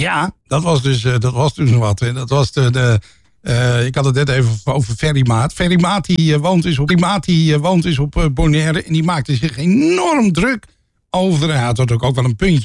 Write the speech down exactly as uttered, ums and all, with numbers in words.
Ja, dat was dus, uh, dat was dus wat. Hè. Dat was de... de uh, ik had het net even over Ferry Maat. Ferry Maat die, uh, woont dus op, die Maat, die, uh, woont dus op uh, Bonaire. En die maakte zich enorm druk over... Hij had ook wel een puntje.